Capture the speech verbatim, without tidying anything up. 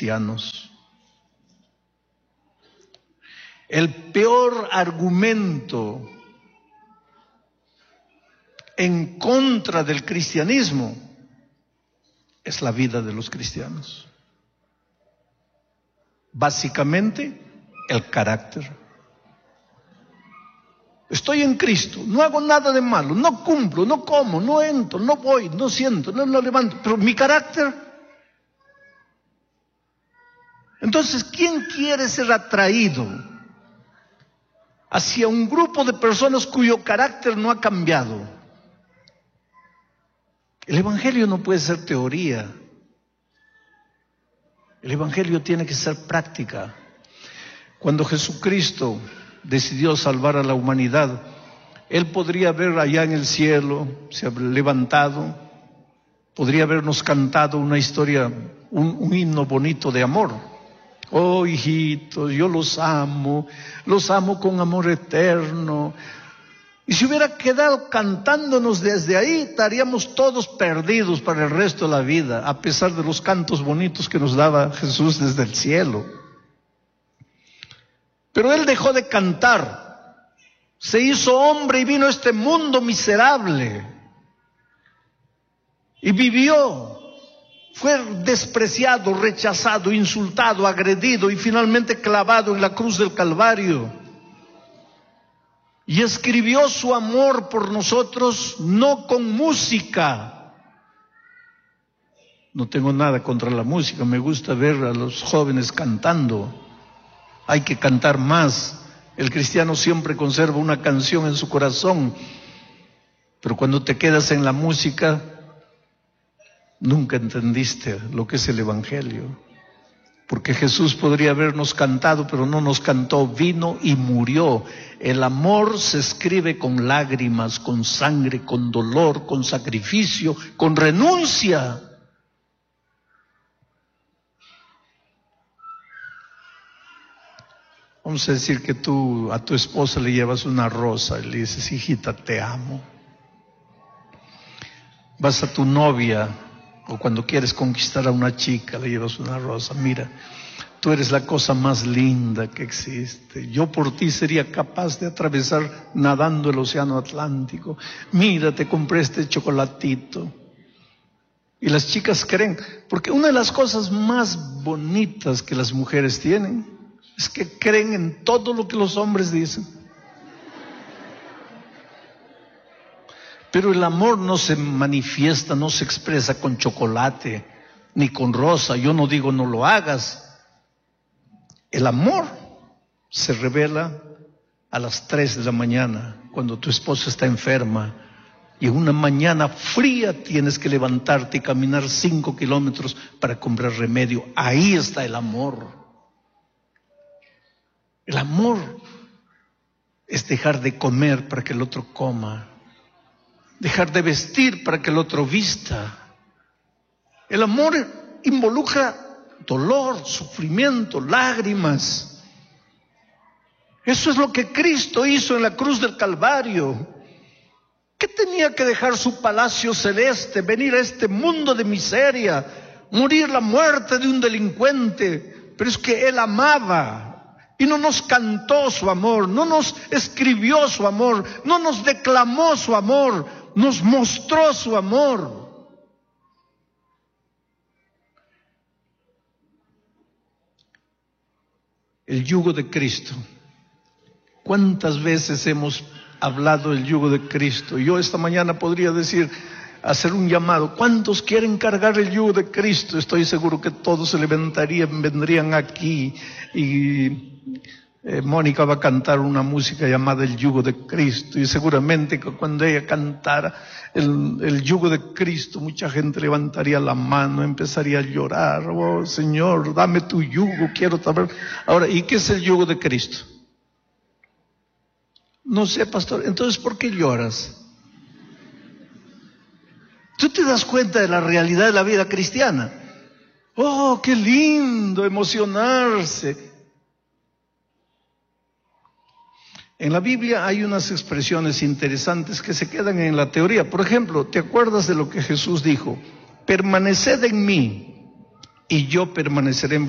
cristianos. El peor argumento en contra del cristianismo es la vida de los cristianos. Básicamente, el carácter. Estoy en Cristo, no hago nada de malo, no cumplo, no como, no entro, no voy, no siento, no lo levanto, pero mi carácter. Entonces, ¿quién quiere ser atraído hacia un grupo de personas cuyo carácter no ha cambiado? El Evangelio no puede ser teoría. El Evangelio tiene que ser práctica. Cuando Jesucristo decidió salvar a la humanidad, Él podría haber allá en el cielo, se ha levantado, podría habernos cantado una historia, un, un himno bonito de amor. Oh, hijitos, yo los amo, los amo con amor eterno. Y si hubiera quedado cantándonos desde ahí, estaríamos todos perdidos para el resto de la vida, a pesar de los cantos bonitos que nos daba Jesús desde el cielo. Pero Él dejó de cantar, se hizo hombre y vino a este mundo miserable. Y vivió, fue despreciado, rechazado, insultado, agredido y finalmente clavado en la cruz del Calvario. Y escribió su amor por nosotros no con música. No tengo nada contra la música, me gusta ver a los jóvenes cantando. Hay que cantar más. El cristiano siempre conserva una canción en su corazón, pero cuando te quedas en la música, nunca entendiste lo que es el Evangelio. Porque Jesús podría habernos cantado, pero no nos cantó, vino y murió. El amor se escribe con lágrimas, con sangre, con dolor, con sacrificio, con renuncia. Vamos a decir que tú a tu esposa le llevas una rosa y le dices, hijita, te amo. Vas a tu novia, o cuando quieres conquistar a una chica, le llevas una rosa. Mira, tú eres la cosa más linda que existe. Yo por ti sería capaz de atravesar nadando el océano Atlántico. Mira, te compré este chocolatito. Y las chicas creen, porque una de las cosas más bonitas que las mujeres tienen es que creen en todo lo que los hombres dicen. Pero el amor no se manifiesta, no se expresa con chocolate, ni con rosa. Yo no digo no lo hagas. El amor se revela a las tres de la mañana, cuando tu esposa está enferma, y en una mañana fría tienes que levantarte y caminar cinco kilómetros para comprar remedio. Ahí está el amor. El amor es dejar de comer para que el otro coma. Dejar de vestir para que el otro vista. El amor involucra dolor, sufrimiento, lágrimas. Eso es lo que Cristo hizo en la cruz del Calvario. ¿Qué tenía que dejar su palacio celeste, venir a este mundo de miseria, morir la muerte de un delincuente? Pero es que Él amaba. Y no nos cantó su amor, no nos escribió su amor, no nos declamó su amor, nos mostró su amor. El yugo de Cristo. ¿Cuántas veces hemos hablado del yugo de Cristo? Yo esta mañana podría decir, hacer un llamado. ¿Cuántos quieren cargar el yugo de Cristo? Estoy seguro que todos se levantarían, vendrían aquí y eh, Mónica va a cantar una música llamada El yugo de Cristo, y seguramente que cuando ella cantara el, el yugo de Cristo, mucha gente levantaría la mano, empezaría a llorar. Oh Señor, dame tu yugo, quiero saber. Ahora, ¿y qué es el yugo de Cristo? No sé, pastor. Entonces, ¿por qué lloras? ¿Tú te das cuenta de la realidad de la vida cristiana? Oh, qué lindo emocionarse. En la Biblia hay unas expresiones interesantes que se quedan en la teoría. Por ejemplo, ¿te acuerdas de lo que Jesús dijo? Permaneced en mí y yo permaneceré en vosotros.